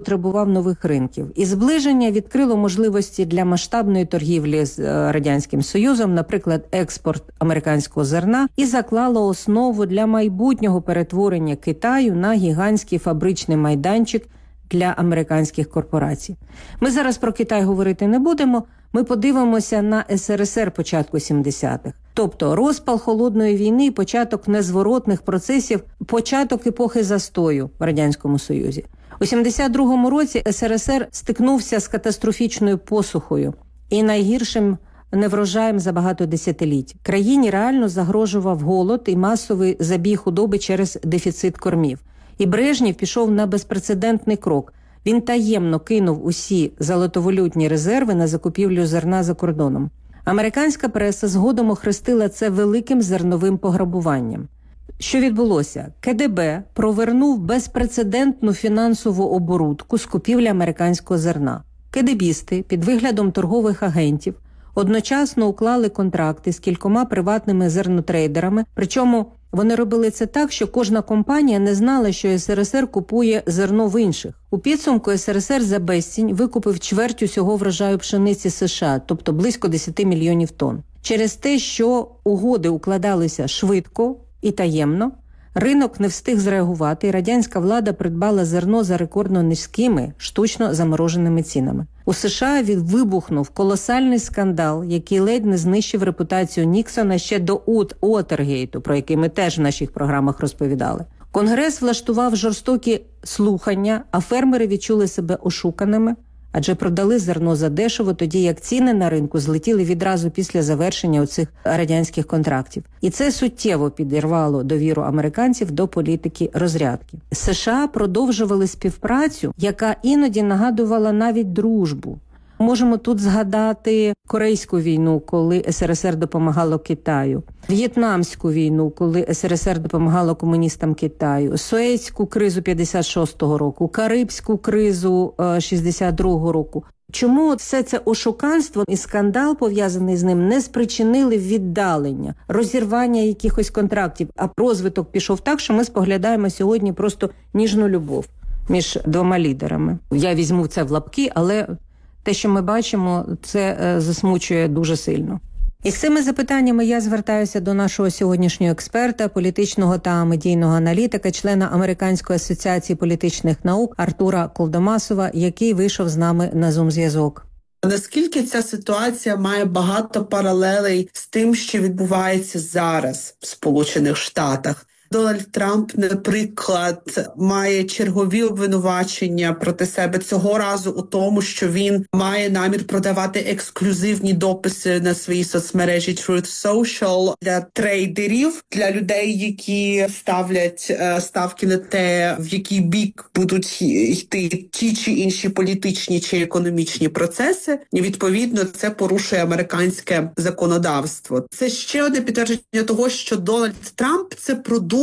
потребував нових ринків. І зближення відкрило можливості для масштабної торгівлі з Радянським Союзом, наприклад, експорт американського зерна, і заклало основу для майбутнього перетворення Китаю на гігантський фабричний майданчик для американських корпорацій. Ми зараз про Китай говорити не будемо, ми подивимося на СРСР початку 70-х. Тобто розпал холодної війни і початок незворотних процесів, початок епохи застою в Радянському Союзі. У 72-му році СРСР стикнувся з катастрофічною посухою і найгіршим неврожаєм за багато десятиліть. Країні реально загрожував голод і масовий забій худоби через дефіцит кормів. І Брежнєв пішов на безпрецедентний крок. Він таємно кинув усі золотовалютні резерви на закупівлю зерна за кордоном. Американська преса згодом охрестила це великим зерновим пограбуванням. Що відбулося? КДБ провернув безпрецедентну фінансову оборудку з купівлі американського зерна. КДБісти під виглядом торгових агентів одночасно уклали контракти з кількома приватними зернотрейдерами, причому вони робили це так, що кожна компанія не знала, що СРСР купує зерно в інших. У підсумку СРСР за безцінь викупив чверть усього врожаю пшениці США, тобто близько 10 мільйонів тонн. Через те, що угоди укладалися швидко і таємно, ринок не встиг зреагувати, і радянська влада придбала зерно за рекордно низькими, штучно замороженими цінами. У США вибухнув колосальний скандал, який ледь не знищив репутацію Ніксона ще до Уотергейту, про який ми теж в наших програмах розповідали. Конгрес влаштував жорстокі слухання, а фермери відчули себе ошуканими, адже продали зерно задешево, тоді як ціни на ринку злетіли відразу після завершення оцих радянських контрактів. І це суттєво підірвало довіру американців до політики розрядки. США продовжували співпрацю, яка іноді нагадувала навіть дружбу. Можемо тут згадати Корейську війну, коли СРСР допомагало Китаю, В'єтнамську війну, коли СРСР допомагало комуністам Китаю, Суецьку кризу 56-го року, Карибську кризу 62-го року. Чому все це ошуканство і скандал, пов'язаний з ним, не спричинили віддалення, розірвання якихось контрактів, а розвиток пішов так, що ми споглядаємо сьогодні просто ніжну любов між двома лідерами. Я візьму це в лапки, але те, що ми бачимо, це засмучує дуже сильно. І з цими запитаннями я звертаюся до нашого сьогоднішнього експерта, політичного та медійного аналітика, члена Американської асоціації політичних наук Артура Колдомасова, який вийшов з нами на Zoom-зв'язок. Наскільки ця ситуація має багато паралелей з тим, що відбувається зараз в Сполучених Штатах? Дональд Трамп, наприклад, має чергові обвинувачення проти себе цього разу у тому, що він має намір продавати ексклюзивні дописи на своїй соцмережі Truth Social для трейдерів, для людей, які ставлять ставки на те, в який бік будуть йти ті чи інші політичні чи економічні процеси. І, відповідно, це порушує американське законодавство. Це ще одне підтвердження того, що Дональд Трамп – це продукт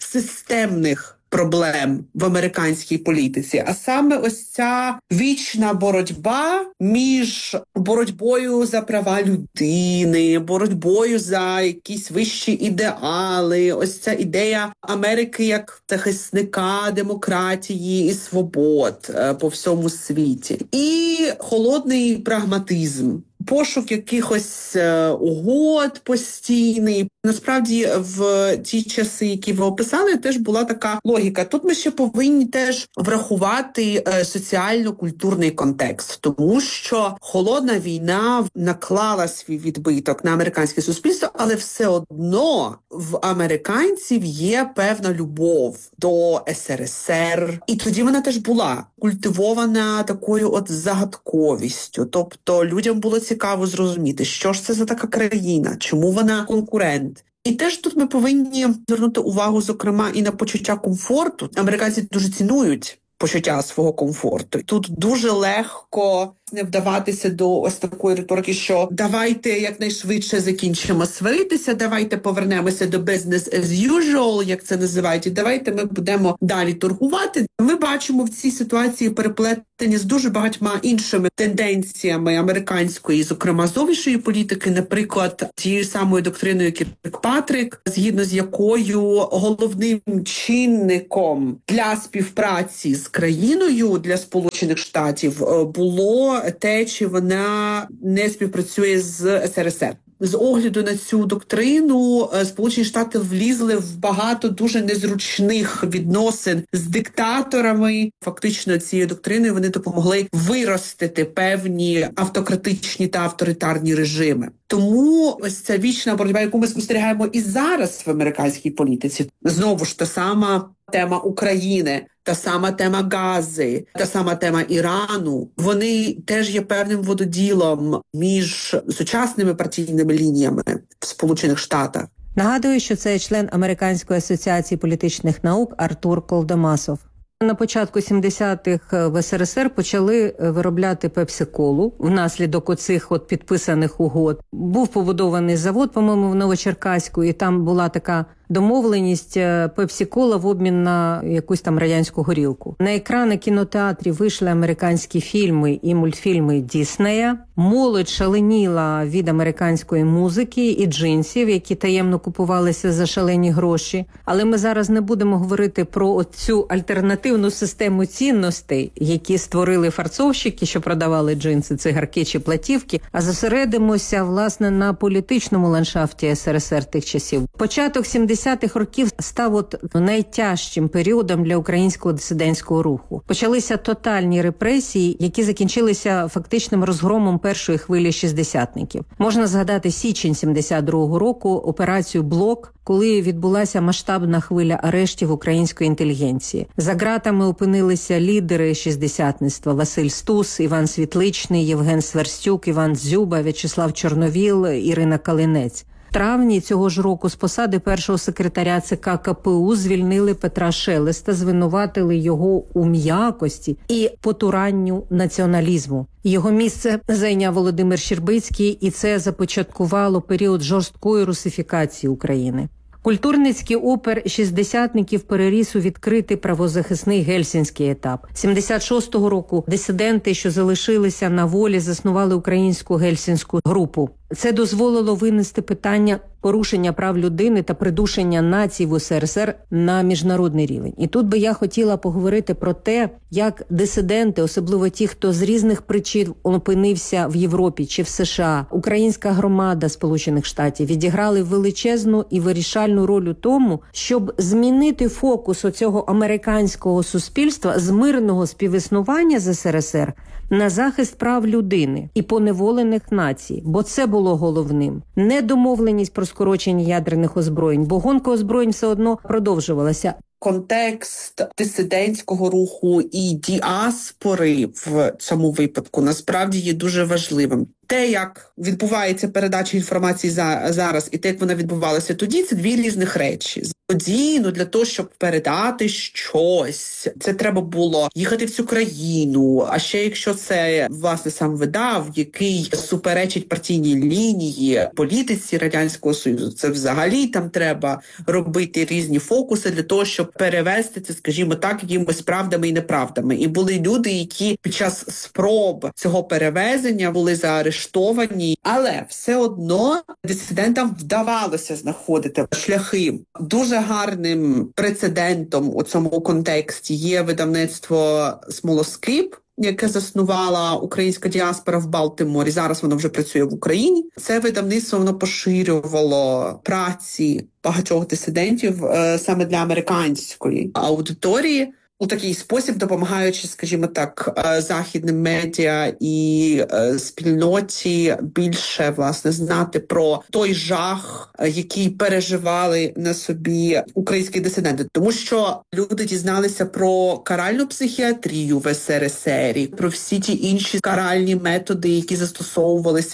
системних проблем в американській політиці. А саме ось ця вічна боротьба між боротьбою за права людини, боротьбою за якісь вищі ідеали, ось ця ідея Америки як захисника демократії і свобод по всьому світі. І холодний прагматизм. Пошук якихось угод постійний. Насправді, в ті часи, які ви описали, теж була така логіка. Тут ми ще повинні теж врахувати соціально-культурний контекст, тому що холодна війна наклала свій відбиток на американське суспільство, але все одно в американців є певна любов до СРСР. І тоді вона теж була культивована такою от загадковістю. Тобто людям було цікаво зрозуміти, що ж це за така країна, чому вона конкурент. І теж тут ми повинні звернути увагу, зокрема, і на почуття комфорту. Американці дуже цінують почуття свого комфорту. Тут дуже легко не вдаватися до ось такої риторики, що давайте якнайшвидше закінчимо сваритися, давайте повернемося до business as usual, як це називають, і давайте ми будемо далі торгувати. Ми бачимо в цій ситуації переплетення з дуже багатьма іншими тенденціями американської, зокрема зовнішньої політики, наприклад, тією самою доктриною Кіркпатрик, згідно з якою головним чинником для співпраці з країною для Сполучених Штатів було те, чи вона не співпрацює з СРСР. З огляду на цю доктрину Сполучені Штати влізли в багато дуже незручних відносин з диктаторами. Фактично цією доктриною вони допомогли виростити певні автократичні та авторитарні режими. Тому ось ця вічна боротьба, яку ми спостерігаємо і зараз в американській політиці, знову ж та сама тема України, та сама тема Гази, та сама тема Ірану, вони теж є певним вододілом між сучасними партійними лініями в Сполучених Штатах. Нагадую, що це член Американської асоціації політичних наук Артур Колдомасов. На початку 70-х в СРСР почали виробляти пепсі-колу. Внаслідок оцих підписаних угод був побудований завод, по-моєму, в Новочеркаську, і там була така домовленість пепсі-кола в обмін на якусь там радянську горілку. На екрани кінотеатрів вийшли американські фільми і мультфільми Діснея. Молодь шаленіла від американської музики і джинсів, які таємно купувалися за шалені гроші. Але ми зараз не будемо говорити про цю альтернативну систему цінностей, які створили фарцовщики, що продавали джинси, цигарки чи платівки, а зосередимося, власне, на політичному ландшафті СРСР тих часів. Початок 70-х років став найтяжчим періодом для українського дисидентського руху. Почалися тотальні репресії, які закінчилися фактичним розгромом першої хвилі шістдесятників. Можна згадати січень 72-го року, операцію «Блок», коли відбулася масштабна хвиля арештів української інтелігенції. За ґратами опинилися лідери шістдесятництва: Василь Стус, Іван Світличний, Євген Сверстюк, Іван Дзюба, В'ячеслав Чорновіл, Ірина Калинець. В травні цього ж року з посади першого секретаря ЦК КПУ звільнили Петра Шелеста, звинуватили його у м'якості і потуранню націоналізму. Його місце зайняв Володимир Щербицький, і це започаткувало період жорсткої русифікації України. Культурницький опір шістдесятників переріс у відкритий правозахисний гельсінський етап. 76-го року дисиденти, що залишилися на волі, заснували українську гельсінську групу. Це дозволило винести питання порушення прав людини та придушення націй в СРСР на міжнародний рівень. І тут би я хотіла поговорити про те, як дисиденти, особливо ті, хто з різних причин опинився в Європі чи в США, українська громада Сполучених Штатів відіграли величезну і вирішальну роль у тому, щоб змінити фокус оцього американського суспільства з мирного співіснування з СРСР на захист прав людини і поневолених націй, бо це було головним. Не домовленість про скорочення ядерних озброєнь, бо гонка озброєнь все одно продовжувалася. Контекст дисидентського руху і діаспори в цьому випадку насправді є дуже важливим. Те, як відбувається передача інформації зараз, і те, як вона відбувалася тоді, це дві різних речі. Тоді, для того, щоб передати щось, це треба було їхати в цю країну. А ще якщо це, власне, сам видав, який суперечить партійній лінії, політиці Радянського Союзу, це взагалі там треба робити різні фокуси для того, щоб перевести це, скажімо так, якимось правдами і неправдами. І були люди, які під час спроб цього перевезення були заарештовані, але все одно дисидентам вдавалося знаходити шляхи. Дуже гарним прецедентом у цьому контексті є видавництво «Смолоскип», яке заснувала українська діаспора в Балтиморі. Зараз воно вже працює в Україні. Це видавництво, воно поширювало праці багатьох дисидентів саме для американської аудиторії, у такий спосіб допомагаючи, скажімо так, західним медіа і спільноті більше, власне, знати про той жах, який переживали на собі українські дисиденти. Тому що люди дізналися про каральну психіатрію в СРСР, про всі ті інші каральні методи, які застосовувалися.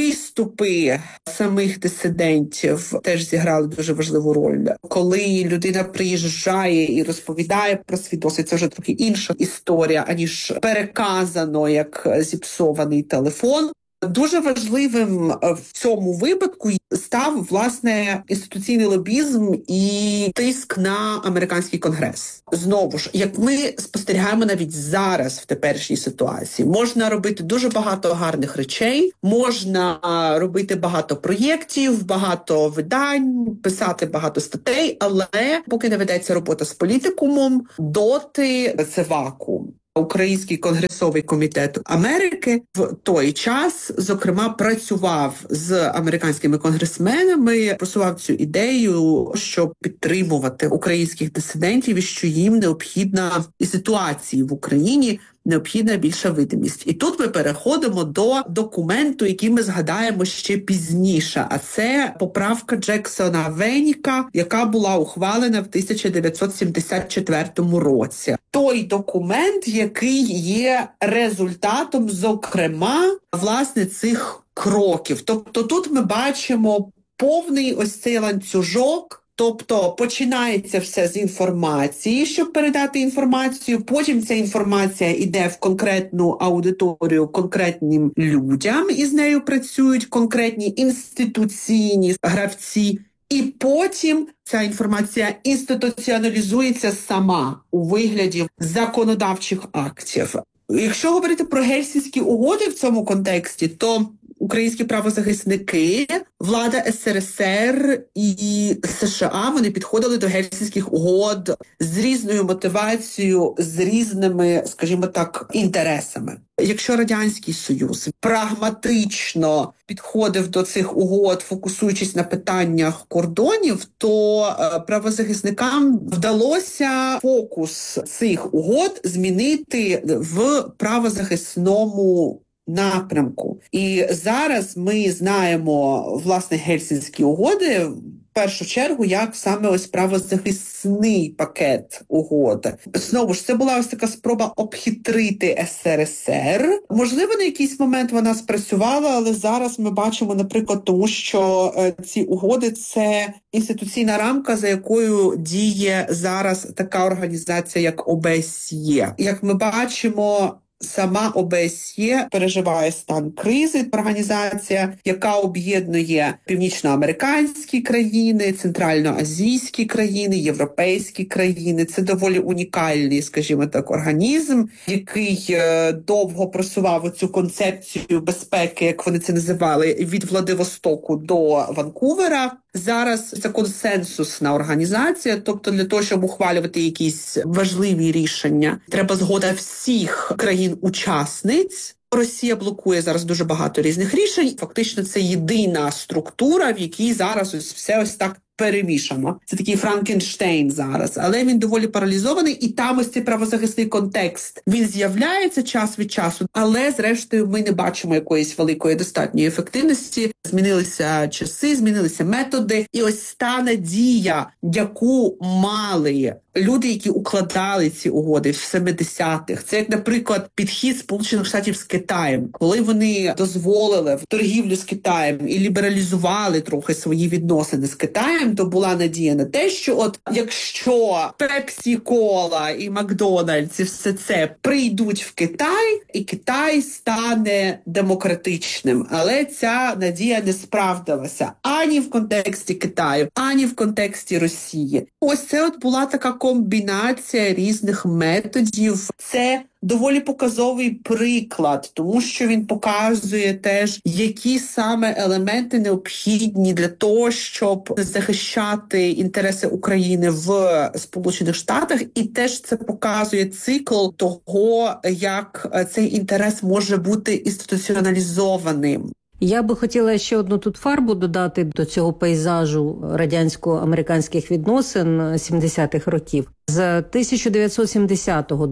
Виступи самих дисидентів теж зіграли дуже важливу роль. Коли людина приїжджає і розповідає про свій досвід, це вже трохи інша історія, аніж переказано як зіпсований телефон. Дуже важливим в цьому випадку став, власне, інституційний лобізм і тиск на американський конгрес. Знову ж, як ми спостерігаємо навіть зараз в теперішній ситуації, можна робити дуже багато гарних речей, можна робити багато проєктів, багато видань, писати багато статей, але поки не ведеться робота з політикумом, доти це вакуум. Український конгресовий комітет Америки в той час, зокрема, працював з американськими конгресменами, просував цю ідею, щоб підтримувати українських дисидентів, і що їм необхідна і ситуації в Україні необхідна більша видимість. І тут ми переходимо до документу, який ми згадаємо ще пізніше, а це поправка Джексона Веніка, яка була ухвалена в 1974 році. Той документ, який є результатом, зокрема, власне, цих кроків. Тобто тут ми бачимо повний ось цей ланцюжок. Тобто починається все з інформації, щоб передати інформацію, потім ця інформація йде в конкретну аудиторію конкретним людям, і з нею працюють конкретні інституційні гравці, і потім ця інформація інституціоналізується сама у вигляді законодавчих актів. Якщо говорити про Гельсінські угоди в цьому контексті, то українські правозахисники, влада СРСР і США, вони підходили до Гельсінських угод з різною мотивацією, з різними, скажімо так, інтересами. Якщо Радянський Союз прагматично підходив до цих угод, фокусуючись на питаннях кордонів, то правозахисникам вдалося фокус цих угод змінити в правозахисному напрямку. І зараз ми знаємо, власне, Гельсінські угоди в першу чергу як саме ось правозахисний пакет угод. Знову ж, це була ось така спроба обхитрити СРСР. Можливо, на якийсь момент вона спрацювала, але зараз ми бачимо, наприклад, тому що ці угоди – це інституційна рамка, за якою діє зараз така організація, як ОБСЄ. Як ми бачимо, сама ОБСЄ переживає стан кризи, організація, яка об'єднує північноамериканські країни, центральноазійські країни, європейські країни. Це доволі унікальний, скажімо так, організм, який довго просував оцю концепцію безпеки, як вони це називали, від Владивостоку до Ванкувера. Зараз це консенсусна організація, тобто для того, щоб ухвалювати якісь важливі рішення, треба згода всіх країн-учасниць. Росія блокує зараз дуже багато різних рішень. Фактично, це єдина структура, в якій зараз все ось так перемішано. Це такий Франкенштейн зараз, але він доволі паралізований, і там ось цей правозахисний контекст. Він з'являється час від часу, але зрештою ми не бачимо якоїсь великої достатньої ефективності. Змінилися часи, змінилися методи, і ось та надія, яку мали люди, які укладали ці угоди в 70-х. Це, як, наприклад, підхід Сполучених Штатів з Китаєм, коли вони дозволили торгівлю з Китаєм і лібералізували трохи свої відносини з Китаєм, то була надія на те, що от якщо Пепсі-Кола і Макдональдс і все це прийдуть в Китай, і Китай стане демократичним. Але ця надія не справдилася ані в контексті Китаю, ані в контексті Росії. Ось це от була така комбінація різних методів. Це доволі показовий приклад, тому що він показує теж, які саме елементи необхідні для того, щоб захищати інтереси України в Сполучених Штатах, і теж це показує цикл того, як цей інтерес може бути інституціоналізованим. Я би хотіла ще одну тут фарбу додати до цього пейзажу радянсько-американських відносин 70-х років. З 1970 до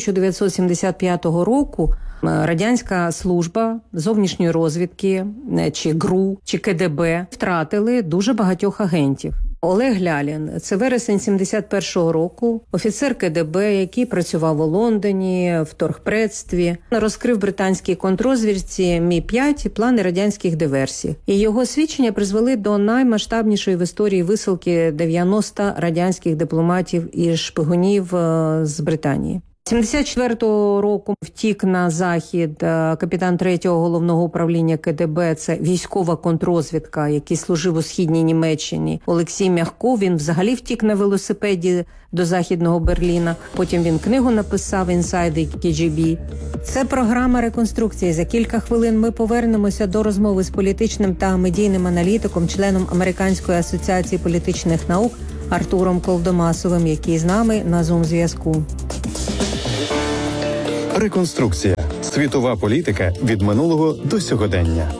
1975 року радянська служба зовнішньої розвідки, чи ГРУ, чи КДБ втратили дуже багатьох агентів. Олег Лялін – це вересень 71-го року, офіцер КДБ, який працював у Лондоні, в торгпредстві, розкрив британській контррозвідці Мі-5 і плани радянських диверсій. І його свідчення призвели до наймасштабнішої в історії висилки 90 радянських дипломатів і шпигунів з Британії. 74-го року втік на Захід капітан 3-го головного управління КДБ, це військова контррозвідка, який служив у Східній Німеччині. Олексій Мягко, він взагалі втік на велосипеді до Західного Берліна. Потім він книгу написав «Інсайди КГБ». Це програма реконструкції. За кілька хвилин ми повернемося до розмови з політичним та медійним аналітиком, членом Американської асоціації політичних наук Артуром Колдомасовим, який з нами на Zoom-зв'язку. Реконструкція. Світова політика від минулого до сьогодення.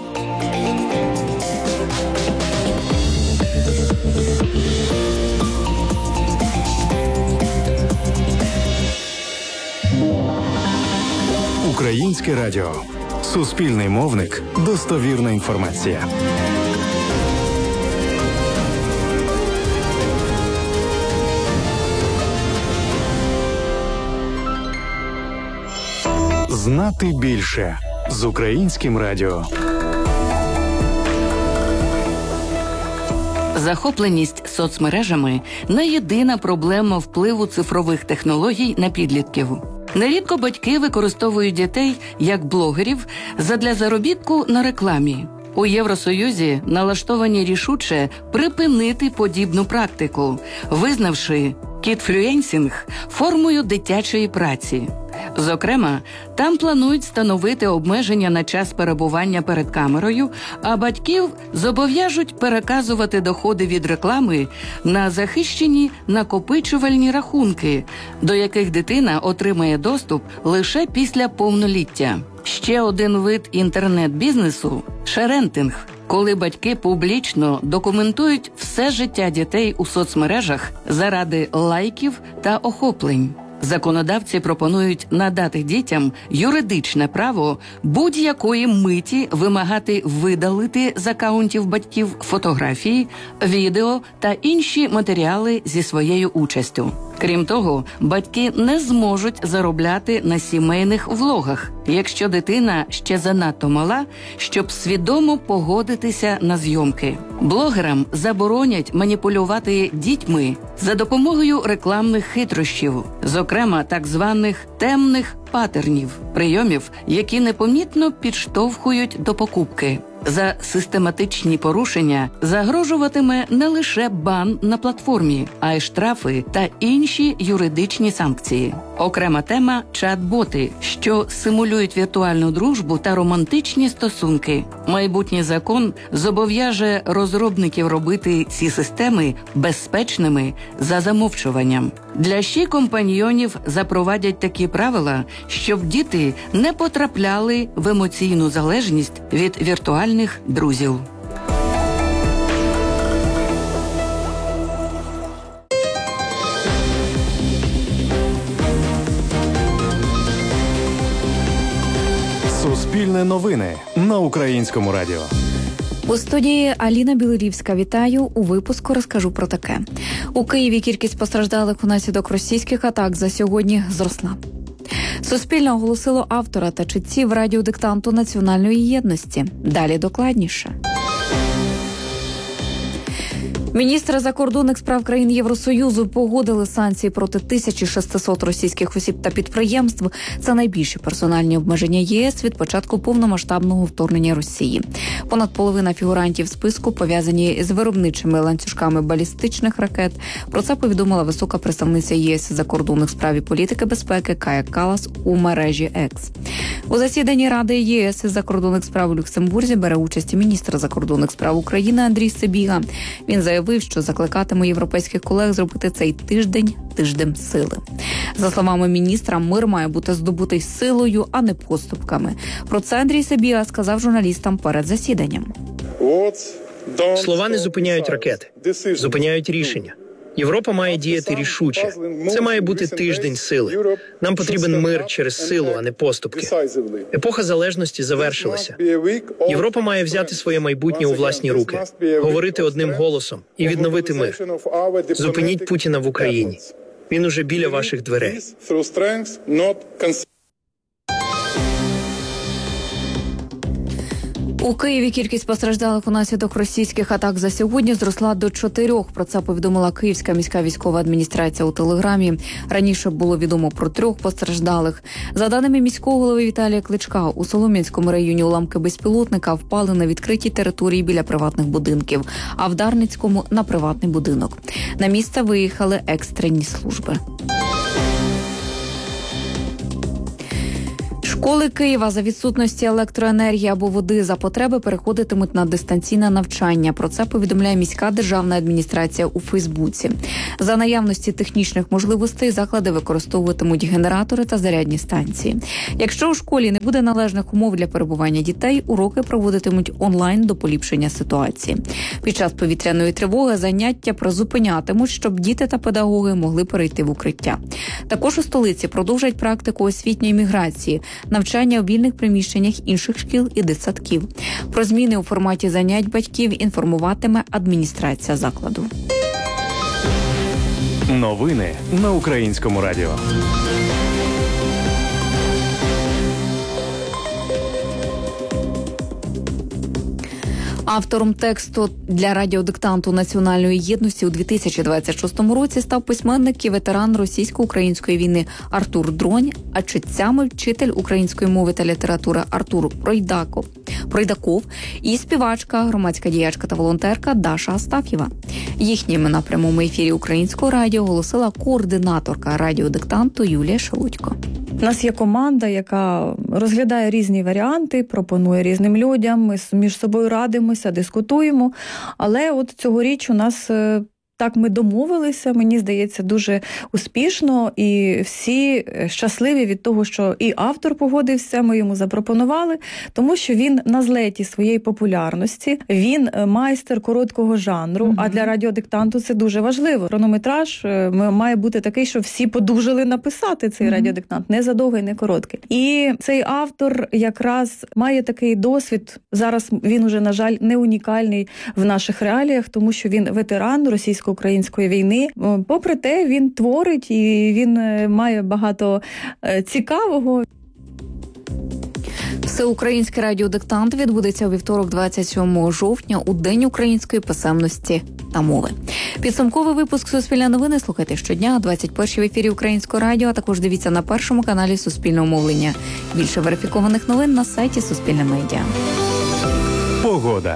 Українське радіо. Суспільний мовник. Достовірна інформація. Знати більше з Українським радіо. Захопленість соцмережами – не єдина проблема впливу цифрових технологій на підлітків. Нерідко батьки використовують дітей як блогерів задля заробітку на рекламі. У Євросоюзі налаштовані рішуче припинити подібну практику, визнавши кідфлюенсінг формою дитячої праці. Зокрема, там планують встановити обмеження на час перебування перед камерою, а батьків зобов'яжуть переказувати доходи від реклами на захищені накопичувальні рахунки, до яких дитина отримає доступ лише після повноліття. Ще один вид інтернет-бізнесу – шерентинг, коли батьки публічно документують все життя дітей у соцмережах заради лайків та охоплень. Законодавці пропонують надати дітям юридичне право будь-якої миті вимагати видалити з акаунтів батьків фотографії, відео та інші матеріали зі своєю участю. Крім того, батьки не зможуть заробляти на сімейних влогах, якщо дитина ще занадто мала, щоб свідомо погодитися на зйомки. Блогерам заборонять маніпулювати дітьми за допомогою рекламних хитрощів, зокрема так званих темних патернів, прийомів, які непомітно підштовхують до покупки. За систематичні порушення загрожуватиме не лише бан на платформі, а й штрафи та інші юридичні санкції. Окрема тема – чат-боти, що симулюють віртуальну дружбу та романтичні стосунки. Майбутній закон зобов'яже розробників робити ці системи безпечними за замовчуванням. Для компаньйонів запровадять такі правила, щоб діти не потрапляли в емоційну залежність від віртуальних друзів. Суспільне новини на Українському радіо. У студії Аліна Білорівська. Вітаю. У випуску розкажу про таке. У Києві кількість постраждалих унаслідок російських атак за сьогодні зросла. Суспільне оголосило автора та читців радіодиктанту національної єдності. Далі докладніше. Міністри закордонних справ країн Євросоюзу погодили санкції проти 1600 російських осіб та підприємств. Це найбільші персональні обмеження ЄС від початку повномасштабного вторгнення Росії. Понад половина фігурантів списку пов'язані з виробничими ланцюжками балістичних ракет. Про це повідомила висока представниця ЄС закордонних справ і політики безпеки Кая Калас у мережі X. У засіданні Ради ЄС із закордонних справ у Люксембурзі бере участь міністр закордонних справ України Андрій Сибіга. Він заявив, що закликатиме європейських колег зробити цей тиждень тиждем сили. За словами міністра, мир має бути здобутий силою, а не поступками. Про це Андрій Сибіга сказав журналістам перед засіданням. Слова не зупиняють ракети, зупиняють рішення. Європа має діяти рішуче. Це має бути тиждень сили. Нам потрібен мир через силу, а не поступки. Епоха залежності завершилася. Європа має взяти своє майбутнє у власні руки, говорити одним голосом і відновити мир. Зупиніть Путіна в Україні. Він уже біля ваших дверей. У Києві кількість постраждалих унаслідок російських атак за сьогодні зросла до 4. Про це повідомила Київська міська військова адміністрація у Телеграмі. Раніше було відомо про 3 постраждалих. За даними міського голови Віталія Кличка, у Солом'янському районі уламки безпілотника впали на відкритій території біля приватних будинків, а в Дарницькому – на приватний будинок. На місце виїхали екстрені служби. Школи Києва за відсутності електроенергії або води за потреби переходитимуть на дистанційне навчання. Про це повідомляє міська державна адміністрація у Фейсбуці. За наявності технічних можливостей заклади використовуватимуть генератори та зарядні станції. Якщо у школі не буде належних умов для перебування дітей, уроки проводитимуть онлайн до поліпшення ситуації. Під час повітряної тривоги заняття призупинятимуть, щоб діти та педагоги могли перейти в укриття. Також у столиці продовжать практику освітньої міграції – навчання у вільних приміщеннях інших шкіл і дитсадків. Про зміни у форматі занять батьків інформуватиме адміністрація закладу. Новини на Українському радіо. Автором тексту для радіодиктанту Національної єдності у 2026 році став письменник і ветеран російсько-української війни Артур Дронь, а читцями вчитель української мови та літератури Артур Пройдаков і співачка, громадська діячка та волонтерка Даша Астаф'єва. Їхні імена на прямому ефірі Українського радіо оголосила координаторка радіодиктанту Юлія Шелудько. У нас є команда, яка розглядає різні варіанти, пропонує різним людям, ми між собою радимося, дискутуємо. Але от цьогоріч у нас так ми домовилися, мені здається, дуже успішно, і всі щасливі від того, що і автор погодився, ми йому запропонували, тому що він на злеті своєї популярності, він майстер короткого жанру, а для радіодиктанту це дуже важливо. Хронометраж має бути такий, що всі подужали написати цей радіодиктант, не задовгий, не короткий. І цей автор якраз має такий досвід, зараз він уже, на жаль, не унікальний в наших реаліях, тому що він ветеран російсько-української війни. Попри те, він творить і він має багато цікавого. Всеукраїнський радіодиктант відбудеться у вівторок 27 жовтня у День української писемності та мови. Підсумковий випуск «Суспільне новини» слухайте щодня о 21-й в ефірі Українського радіо, а також дивіться на першому каналі Суспільного мовлення. Більше верифікованих новин на сайті Суспільне медіа. Погода.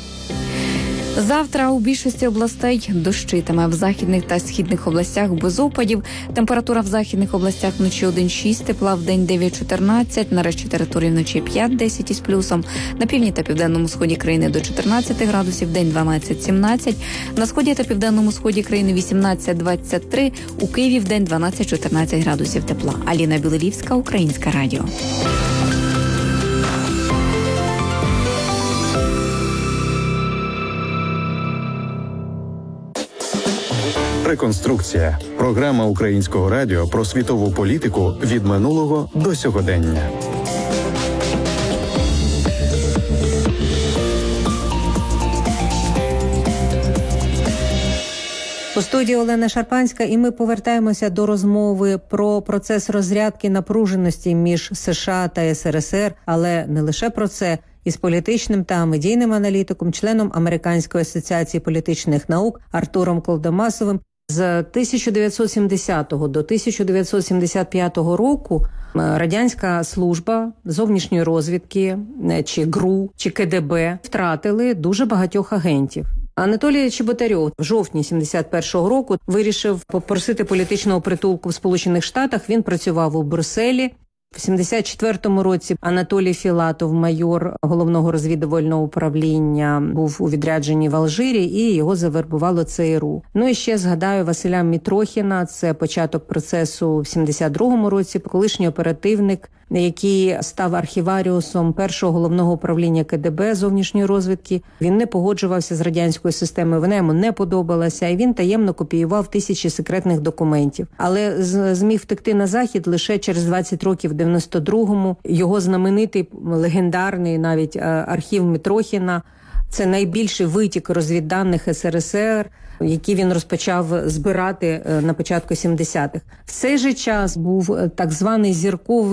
Завтра у більшості областей дощитиме. В західних та східних областях без опадів. Температура в західних областях вночі 1-6, тепла в день 9-14, на решті території вночі 5-10 із плюсом. На півдні та південному сході країни до 14 градусів, день 12-17. На сході та південному сході країни 18-23, у Києві в день 12-14 градусів тепла. Аліна Білилівська, Українське радіо. Реконструкція. Програма Українського радіо про світову політику від минулого до сьогодення. У студії Олена Шарпанська, і ми повертаємося до розмови про процес розрядки напруженості між США та СРСР, але не лише про це. Із політичним та медійним аналітиком, членом Американської асоціації політичних наук Артуром Колдомасовим. З 1970 до 1975 року Радянська служба зовнішньої розвідки, чи ГРУ, чи КДБ втратили дуже багатьох агентів. Анатолій Чеботарьов в жовтні 71-го року вирішив попросити політичного притулку в Сполучених Штатах. Він працював у Брюсселі. В 74-му році Анатолій Філатов, майор Головного розвідувального управління, був у відрядженні в Алжирі, і його завербувало ЦРУ. Ну і ще згадаю Василя Мітрохіна, це початок процесу в 72-му році, колишній оперативник, який став архіваріусом першого головного управління КДБ зовнішньої розвідки. Він не погоджувався з радянською системою, вона йому не подобалася, і він таємно копіював тисячі секретних документів. Але зміг втекти на Захід лише через 20 років, в 92-му. Його знаменитий, легендарний навіть архів Мітрохіна – це найбільший витік розвідданих СРСР, які він розпочав збирати на початку 70-х. В цей же час був так званий зірковий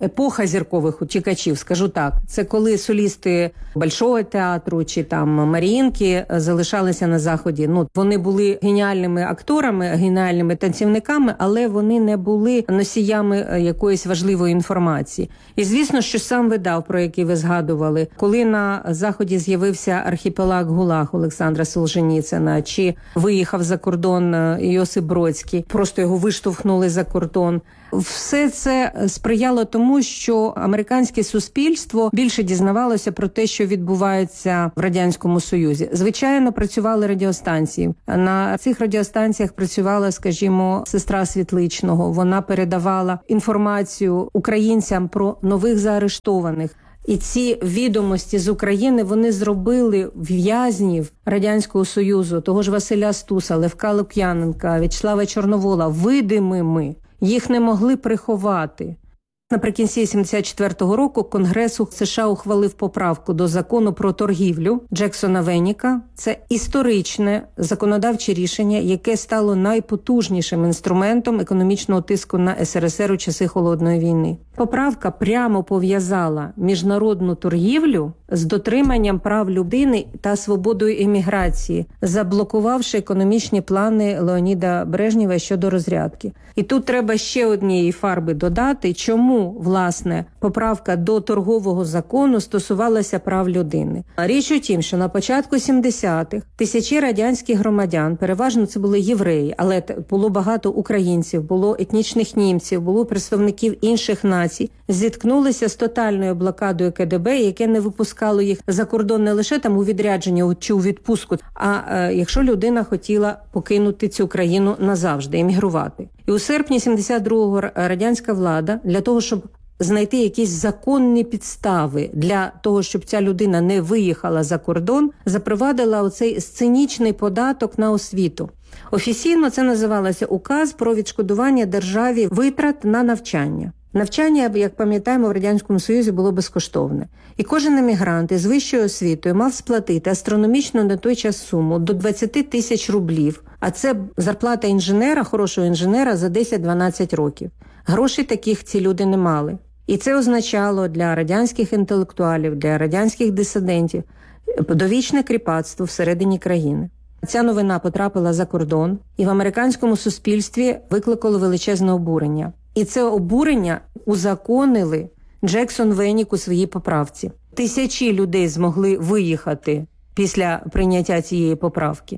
епоха зіркових утікачів, скажу так. Це коли солісти Большого театру чи там Маріїнки залишалися на Заході. Вони були геніальними акторами, геніальними танцівниками, але вони не були носіями якоїсь важливої інформації. І звісно, що сам видав, про який ви згадували, коли на Заході з'явився архіпелаг ГУЛАГ Олександра Солженіцина, чи виїхав за кордон Йосип Бродський, просто його виштовхнули за кордон. Все це сприяло тому, що американське суспільство більше дізнавалося про те, що відбувається в Радянському Союзі. Звичайно, працювали радіостанції. На цих радіостанціях працювала, скажімо, сестра Світличного. Вона передавала інформацію українцям про нових заарештованих. І ці відомості з України вони зробили в'язнів Радянського Союзу, того ж Василя Стуса, Левка Лук'яненка, В'ячеслава Чорновола, видимими. Їх не могли приховати. Наприкінці 1974 року Конгрес США ухвалив поправку до закону про торгівлю Джексона-Веніка. Це історичне законодавче рішення, яке стало найпотужнішим інструментом економічного тиску на СРСР у часи Холодної війни. Поправка прямо пов'язала міжнародну торгівлю з дотриманням прав людини та свободою еміграції, заблокувавши економічні плани Леоніда Брежнєва щодо розрядки. І тут треба ще однієї фарби додати, чому, власне, поправка до торгового закону стосувалася прав людини. Річ у тім, що на початку 70-х тисячі радянських громадян, переважно це були євреї, але було багато українців, було етнічних німців, було представників інших націй, зіткнулися з тотальною блокадою КДБ, яке не випускало їх за кордон не лише там у відрядження чи у відпустку, а якщо людина хотіла покинути цю країну назавжди, емігрувати. І у серпні 72-го радянська влада для того, щоб знайти якісь законні підстави для того, щоб ця людина не виїхала за кордон, запровадила оцей сценічний податок на освіту. Офіційно це називалося Указ про відшкодування державі витрат на навчання. Навчання, як пам'ятаємо, в Радянському Союзі було безкоштовне. І кожен емігрант із вищою освітою мав сплатити астрономічну на той час суму до 20 тисяч рублів. А це зарплата інженера, хорошого інженера за 10-12 років. Грошей таких ці люди не мали. І це означало для радянських інтелектуалів, для радянських дисидентів довічне кріпацтво всередині країни. Ця новина потрапила за кордон і в американському суспільстві викликало величезне обурення. І це обурення узаконили Джексон-Венік у своїй поправці. Тисячі людей змогли виїхати після прийняття цієї поправки.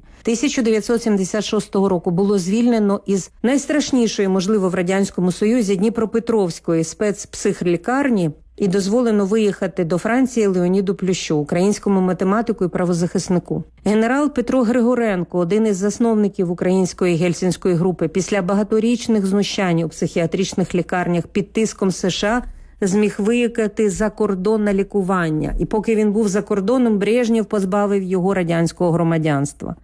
1976 року було звільнено із найстрашнішої, можливо, в Радянському Союзі Дніпропетровської спецпсихлікарні і дозволено виїхати до Франції Леоніду Плющу, українському математику і правозахиснику. Генерал Петро Григоренко, один із засновників української гельсінської групи, після багаторічних знущань у психіатричних лікарнях під тиском США зміг виїхати за кордон на лікування. І поки він був за кордоном, Брежнєв позбавив його радянського громадянства.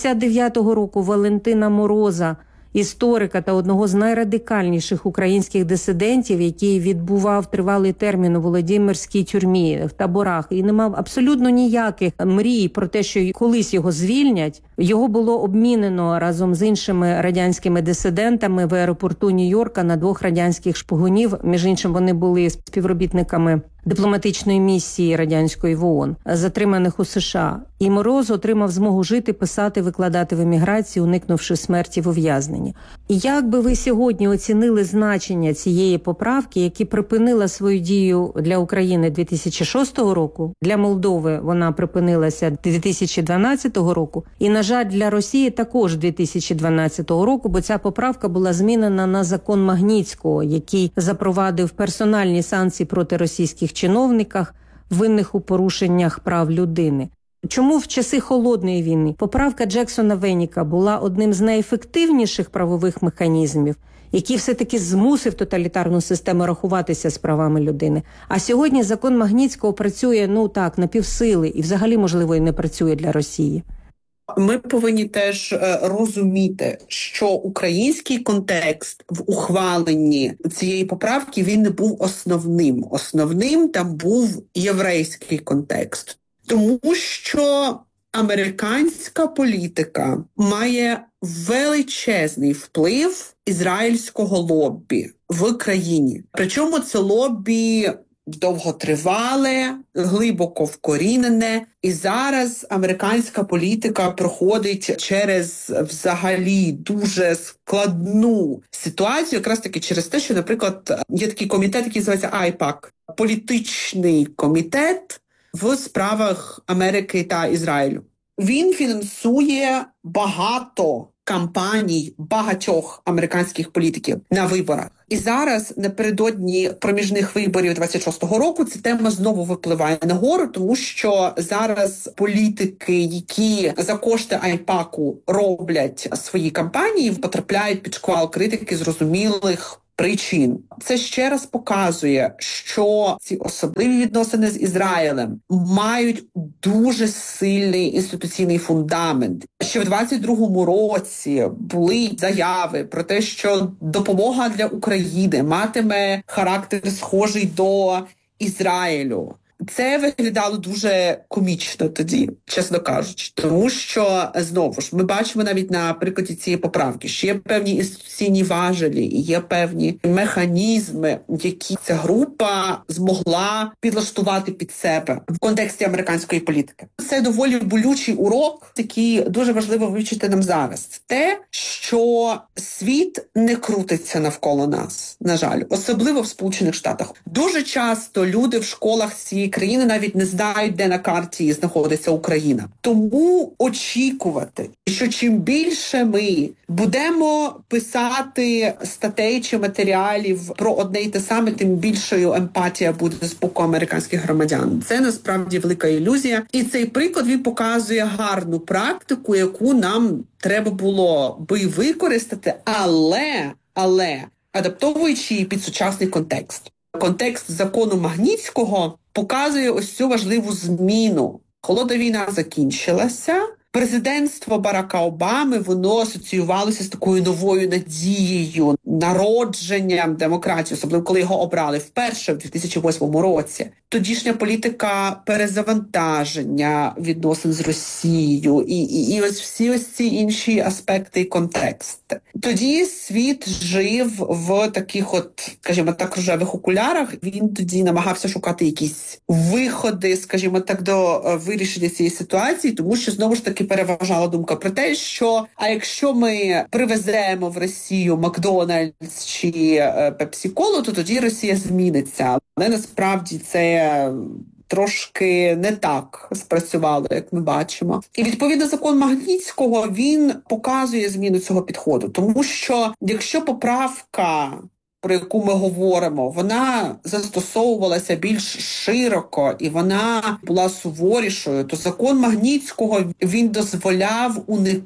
79-го року Валентина Мороза, історика та одного з найрадикальніших українських дисидентів, який відбував тривалий термін у Володимирській тюрмі, в таборах, і не мав абсолютно ніяких мрій про те, що колись його звільнять. Його було обмінено разом з іншими радянськими дисидентами в аеропорту Нью-Йорка на 2 радянських шпигунів. Між іншим, вони були співробітниками дипломатичної місії радянської в ООН, затриманих у США. І Мороз отримав змогу жити, писати, викладати в еміграції, уникнувши смерті в ув'язненні. І як би ви сьогодні оцінили значення цієї поправки, яка припинила свою дію для України 2006 року, для Молдови вона припинилася 2012 року, і, на жаль, для Росії також 2012 року, бо ця поправка була змінена на закон Магнітського, який запровадив персональні санкції проти російських чиновниках, винних у порушеннях прав людини. Чому в часи Холодної війни поправка Джексона-Веніка була одним з найефективніших правових механізмів, який все-таки змусив тоталітарну систему рахуватися з правами людини? А сьогодні закон Магнітського працює, на півсили і взагалі, можливо, і не працює для Росії. Ми повинні теж розуміти, що український контекст в ухваленні цієї поправки, він не був основним. Основним там був єврейський контекст. Тому що американська політика має величезний вплив ізраїльського лоббі в країні. Причому це лобі довготривале, глибоко вкорінене. І зараз американська політика проходить через взагалі дуже складну ситуацію, якраз таки через те, що, наприклад, є такий комітет, який називається IPAC, політичний комітет в справах Америки та Ізраїлю. Він фінансує багато кампаній багатьох американських політиків на виборах. І зараз, напередодні проміжних виборів 26-го року, ця тема знову випливає нагору, тому що зараз політики, які за кошти Айпаку роблять свої кампанії, потрапляють під шквал критики зрозумілих причин. Це ще раз показує, що ці особливі відносини з Ізраїлем мають дуже сильний інституційний фундамент. Ще в 22-му році були заяви про те, що допомога для України матиме характер схожий до Ізраїлю. Це виглядало дуже комічно тоді, чесно кажучи, тому що, знову ж, ми бачимо навіть на прикладі цієї поправки, що є певні інституційні важелі, є певні механізми, які ця група змогла підлаштувати під себе в контексті американської політики. Це доволі болючий урок, який дуже важливо вивчити нам зараз. Це те, що світ не крутиться навколо нас, на жаль, особливо в Сполучених Штатах. Дуже часто люди в школах цієї країни навіть не знають, де на карті знаходиться Україна. Тому очікувати, що чим більше ми будемо писати статей чи матеріалів про одне й те саме, тим більшою емпатія буде з боку американських громадян. Це насправді велика ілюзія. І цей приклад, він показує гарну практику, яку нам треба було би використати, але адаптовуючи її під сучасний контекст. Контекст закону Магнітського показує ось цю важливу зміну. Холодна війна закінчилася. Президентство Барака Обами, воно асоціювалося з такою новою надією, народженням демократії, особливо коли його обрали вперше в 2008 році. Тодішня політика перезавантаження відносин з Росією і ось всі ось ці інші аспекти і контекст. Тоді світ жив в таких от, скажімо так, рожевих окулярах. Він тоді намагався шукати якісь виходи, скажімо так, до вирішення цієї ситуації, тому що, знову ж таки, переважала думка про те, що а якщо ми привеземо в Росію Макдональдс чи Пепсі-колу, то тоді Росія зміниться. Але насправді це трошки не так спрацювало, як ми бачимо. І, відповідно, закон Магнітського, він показує зміну цього підходу. Тому що, якщо поправка, про яку ми говоримо, вона застосовувалася більш широко і вона була суворішою, то закон Магнітського, він дозволяв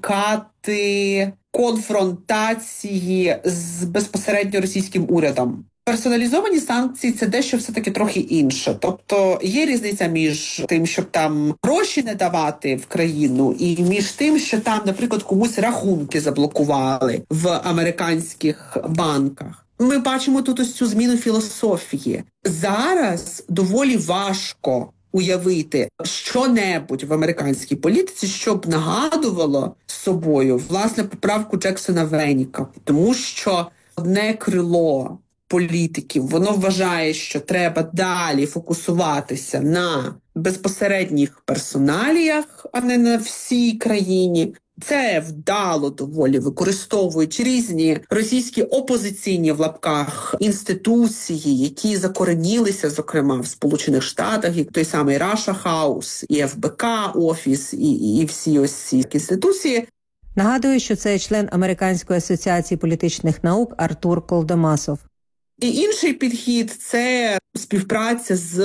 уникати конфронтації з безпосередньо російським урядом. Персоналізовані санкції – це дещо все-таки трохи інше. Тобто є різниця між тим, щоб там гроші не давати в країну, і між тим, що там, наприклад, комусь рахунки заблокували в американських банках. Ми бачимо тут ось цю зміну філософії. Зараз доволі важко уявити що-небудь в американській політиці, щоб нагадувало собою, власне, поправку Джексона Веніка. Тому що одне крило політиків, воно вважає, що треба далі фокусуватися на безпосередніх персоналіях, а не на всій країні. Це вдало доволі використовують різні російські опозиційні в лапках інституції, які закоренілися, зокрема, в Сполучених Штатах, як той самий Russia House, і ФБК Офіс, і всі ось ці інституції. Нагадую, що це член Американської асоціації політичних наук Артур Колдомасов. І інший підхід – це співпраця з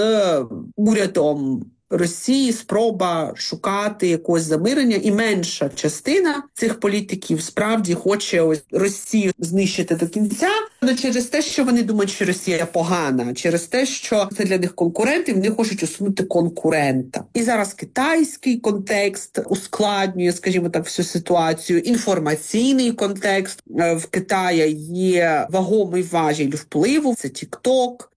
урядом Росії, спроба шукати якогось замирення, і менша частина цих політиків справді хоче ось Росію знищити до кінця, не через те, що вони думають, що Росія погана, а через те, що це для них конкуренти, вони хочуть усунути конкурента. І зараз китайський контекст ускладнює, скажімо так, всю ситуацію, інформаційний контекст. В Китаї є вагомий важіль впливу, це TikTok.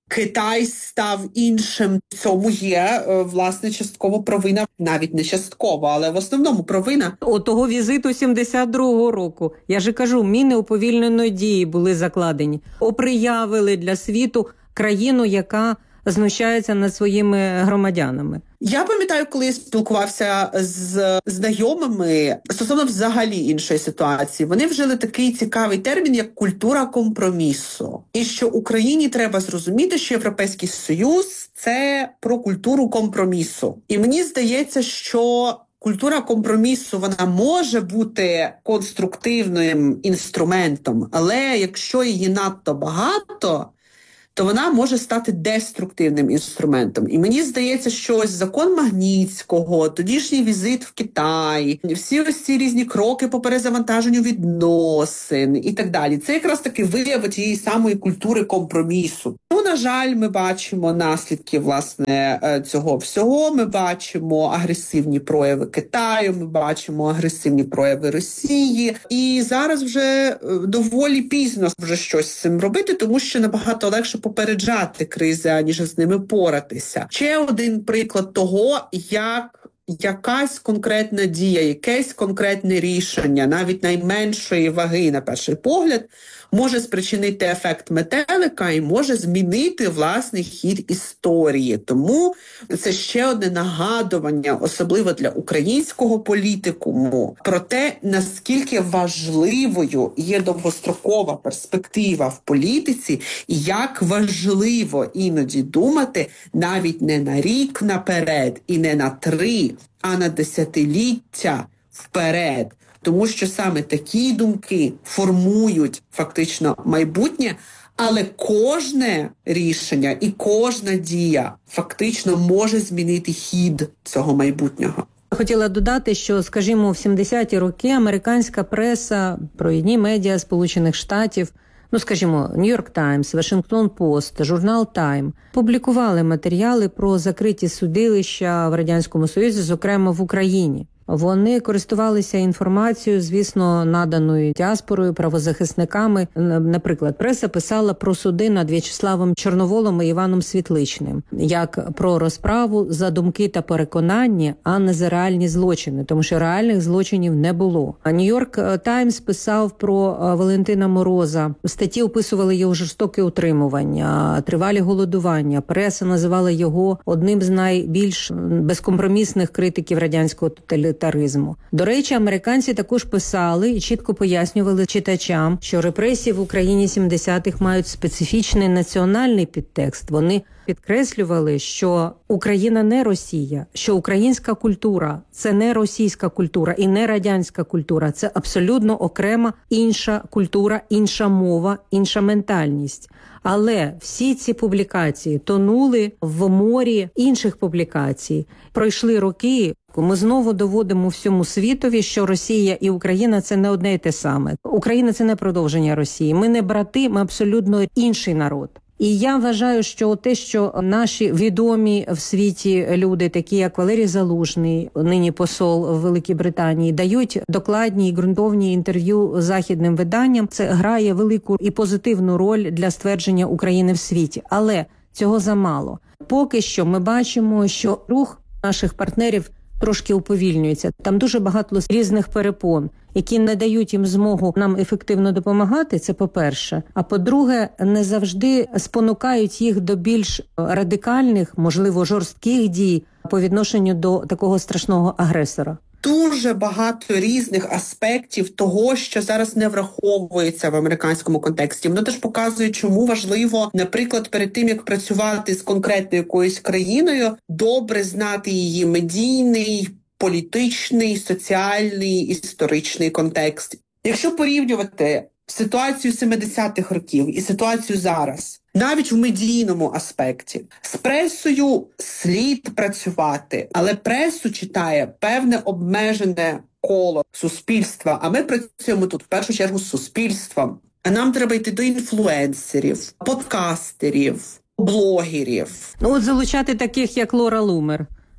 Китай став іншим. В цьому є, власне, частково провина, навіть не частково, але в основному провина. Того візиту 72-го року, я ж кажу, міни уповільненої дії були закладені. Оприявили для світу країну, яка знущається над своїми громадянами. Я пам'ятаю, коли я спілкувався з знайомими стосовно взагалі іншої ситуації. Вони вжили такий цікавий термін, як культура компромісу. І що Україні треба зрозуміти, що Європейський Союз – це про культуру компромісу. І мені здається, що культура компромісу, вона може бути конструктивним інструментом, але якщо її надто багато, то вона може стати деструктивним інструментом. І мені здається, що ось закон Магнітського, тодішній візит в Китай, всі ось ці різні кроки по перезавантаженню відносин і так далі. Це якраз таки вияв тієї самої культури компромісу. Ну, на жаль, ми бачимо наслідки, власне, цього всього. Ми бачимо агресивні прояви Китаю, ми бачимо агресивні прояви Росії. І зараз вже доволі пізно вже щось з цим робити, тому що набагато легше попереджати кризи, аніж з ними поратися. Ще один приклад того, як якась конкретна дія, якесь конкретне рішення, навіть найменшої ваги, на перший погляд, може спричинити ефект метелика і може змінити власний хід історії. Тому це ще одне нагадування, особливо для українського політикуму, про те, наскільки важливою є довгострокова перспектива в політиці і як важливо іноді думати навіть не на рік наперед і не на 3, а на десятиліття вперед. Тому що саме такі думки формують фактично майбутнє, але кожне рішення і кожна дія фактично може змінити хід цього майбутнього. Хотіла додати, що, скажімо, в 70-ті роки американська преса, провідні медіа Сполучених Штатів, скажімо, Нью-Йорк Таймс, Вашингтон Пост, журнал Тайм, публікували матеріали про закриті судилища в Радянському Союзі, зокрема в Україні. Вони користувалися інформацією, звісно, наданою діаспорою, правозахисниками. Наприклад, преса писала про суди над В'ячеславом Чорноволом і Іваном Світличним, як про розправу за думки та переконання, а не за реальні злочини, тому що реальних злочинів не було. А Нью-Йорк Таймс писав про Валентина Мороза. Статті описували його жорстоке утримування, тривалі голодування. Преса називала його одним з найбільш безкомпромісних критиків радянського тоталітаризму. До речі, американці також писали і чітко пояснювали читачам, що репресії в Україні 70-х мають специфічний національний підтекст. Вони підкреслювали, що Україна не Росія, що українська культура – це не російська культура і не радянська культура. Це абсолютно окрема інша культура, інша мова, інша ментальність. Але всі ці публікації тонули в морі інших публікацій. Пройшли роки, ми знову доводимо всьому світові, що Росія і Україна – це не одне й те саме. Україна – це не продовження Росії. Ми не брати, ми абсолютно інший народ. І я вважаю, що те, що наші відомі в світі люди, такі як Валерій Залужний, нині посол в Великій Британії, дають докладні і ґрунтовні інтерв'ю західним виданням, це грає велику і позитивну роль для ствердження України в світі. Але цього замало. Поки що ми бачимо, що рух наших партнерів трошки уповільнюється. Там дуже багато різних перепон, які не дають їм змогу нам ефективно допомагати, це по-перше. А по-друге, не завжди спонукають їх до більш радикальних, можливо, жорстких дій по відношенню до такого страшного агресора. Дуже багато різних аспектів того, що зараз не враховується в американському контексті. Воно теж показує, чому важливо, наприклад, перед тим, як працювати з конкретною якоюсь країною, добре знати її медійний, політичний, соціальний, історичний контекст. Якщо порівнювати ситуацію 70-х років і ситуацію зараз, навіть в медійному аспекті, з пресою слід працювати, але пресу читає певне обмежене коло суспільства, а ми працюємо тут в першу чергу з суспільством. А нам треба йти до інфлюенсерів, подкастерів, блогерів. От залучати таких, як Лора Лумер.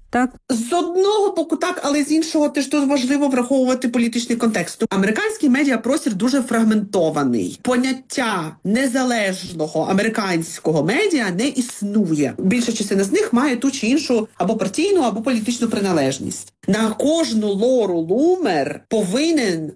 так? З одного боку так, але з іншого теж дуже важливо враховувати політичний контекст. Американський медіапростір дуже фрагментований. Поняття незалежного американського медіа не існує. Більша частина з них має ту чи іншу або партійну, або політичну приналежність. На кожну Лору Лумер повинен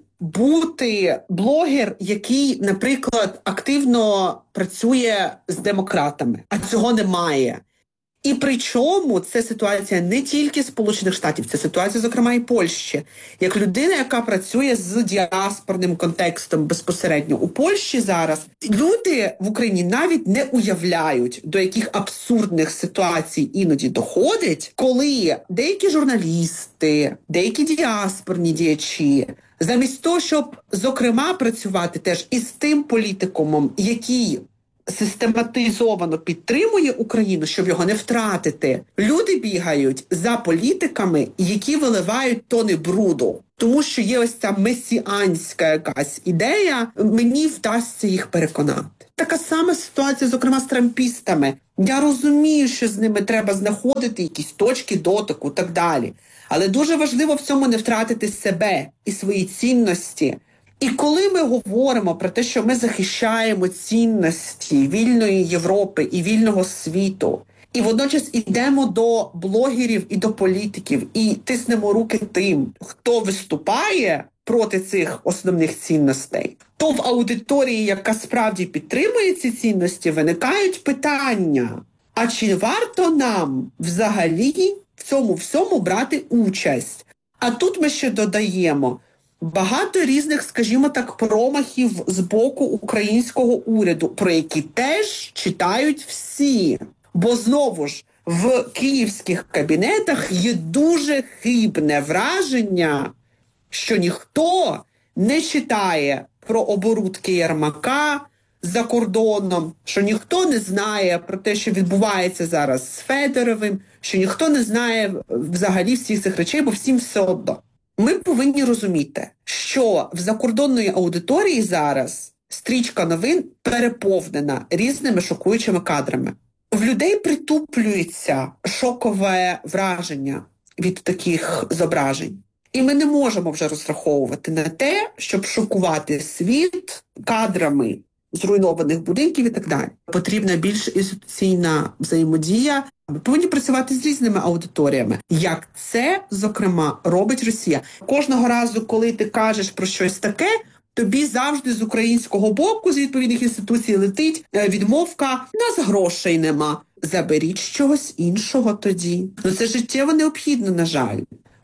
бути блогер, який, наприклад, активно працює з демократами, а цього немає. І причому це ситуація не тільки Сполучених Штатів, це ситуація, зокрема, і Польщі. Як людина, яка працює з діаспорним контекстом безпосередньо у Польщі зараз, люди в Україні навіть не уявляють, до яких абсурдних ситуацій іноді доходить, коли деякі журналісти, деякі діаспорні діячі, замість того, щоб, зокрема, працювати теж із тим політикумом, який систематизовано підтримує Україну, щоб його не втратити, люди бігають за політиками, які виливають тони бруду. Тому що є ось ця месіанська якась ідея, мені вдасться їх переконати. Така сама ситуація, зокрема, з трампістами. Я розумію, що з ними треба знаходити якісь точки дотику і так далі. Але дуже важливо в цьому не втратити себе і свої цінності. І коли ми говоримо про те, що ми захищаємо цінності вільної Європи і вільного світу, і водночас йдемо до блогерів і до політиків, і тиснемо руки тим, хто виступає проти цих основних цінностей, то в аудиторії, яка справді підтримує ці цінності, виникають питання, а чи варто нам взагалі в цьому всьому брати участь? А тут ми ще додаємо багато різних, скажімо так, промахів з боку українського уряду, про які теж читають всі. Бо, знову ж, в київських кабінетах є дуже хибне враження, що ніхто не читає про оборудки Єрмака за кордоном, що ніхто не знає про те, що відбувається зараз з Федоровим, що ніхто не знає взагалі всіх цих речей, бо всім все одно. Ми повинні розуміти, що в закордонної аудиторії зараз стрічка новин переповнена різними шокуючими кадрами. В людей притуплюється шокове враження від таких зображень. І ми не можемо вже розраховувати на те, щоб шокувати світ кадрами зруйнованих будинків і так далі. Потрібна більш інституційна взаємодія. Ми повинні працювати з різними аудиторіями. Як це, зокрема, робить Росія. Кожного разу, коли ти кажеш про щось таке, тобі завжди з українського боку, з відповідних інституцій летить відмовка: «Нас грошей нема». Заберіть чогось іншого тоді. Це життєво необхідно, на жаль.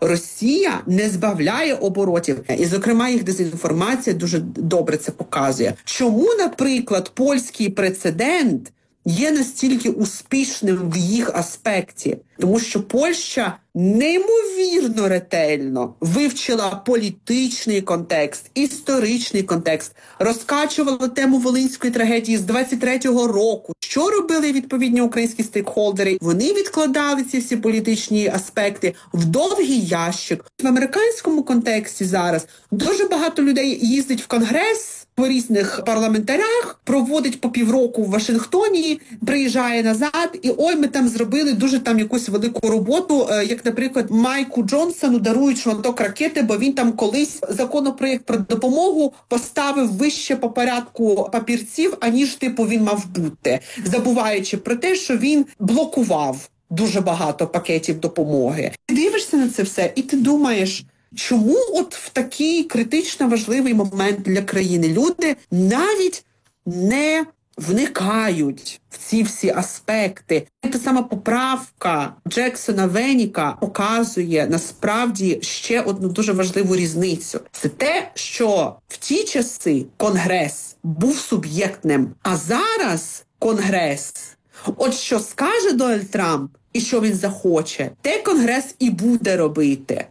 Росія не збавляє оборотів. І, зокрема, їх дезінформація дуже добре це показує. Чому, наприклад, польський прецедент є настільки успішним в їх аспекті? Тому що Польща неймовірно ретельно вивчила політичний контекст, історичний контекст, розкачувала тему Волинської трагедії з 23-го року. Що робили відповідні українські стейкхолдери? Вони відкладали ці всі політичні аспекти в довгий ящик. В американському контексті зараз дуже багато людей їздить в Конгрес, по різних парламентарях, проводить по півроку в Вашингтоні, приїжджає назад, і ой, ми там зробили дуже там якусь велику роботу, як, наприклад, Майку Джонсону дарують шматок ракети, бо він там колись законопроєкт про допомогу поставив вище по порядку папірців, аніж, він мав бути, забуваючи про те, що він блокував дуже багато пакетів допомоги. Ти дивишся на це все і ти думаєш, чому от в такий критично важливий момент для країни люди навіть не вникають в ці всі аспекти? Та сама поправка Джексона Веніка показує насправді ще одну дуже важливу різницю. Це те, що в ті часи Конгрес був суб'єктним, а зараз Конгрес, от що скаже Дональд Трамп і що він захоче, те Конгрес і буде робити.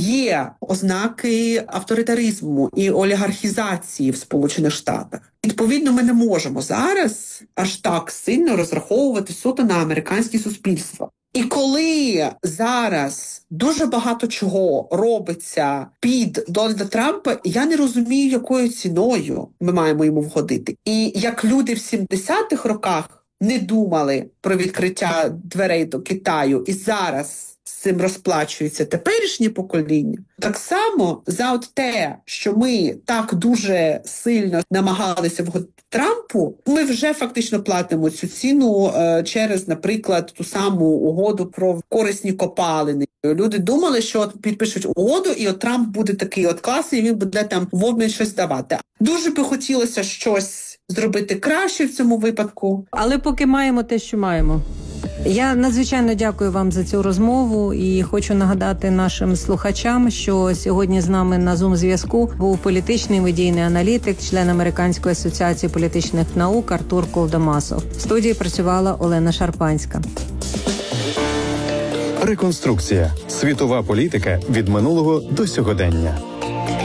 Є ознаки авторитаризму і олігархізації в Сполучених Штатах. Відповідно, ми не можемо зараз аж так сильно розраховувати суто на американське суспільство. І коли зараз дуже багато чого робиться під Дональда Трампа, я не розумію, якою ціною ми маємо йому вгодити. І як люди в 70-х роках не думали про відкриття дверей до Китаю і зараз з цим розплачується теперішнє покоління, так само за от те, що ми так дуже сильно намагалися вгодити Трампу, ми вже фактично платимо цю ціну через, наприклад, ту саму угоду про корисні копалини. Люди думали, що от підпишуть угоду, і от Трамп буде такий от класний, і він буде там в обмін щось давати. Дуже би хотілося щось зробити краще в цьому випадку. Але поки маємо те, що маємо. Я надзвичайно дякую вам за цю розмову і хочу нагадати нашим слухачам, що сьогодні з нами на Zoom-зв'язку був політичний медійний аналітик, член Американської асоціації політичних наук Артур Колдомасов. В студії працювала Олена Шарпанська. Реконструкція. Світова політика від минулого до сьогодення.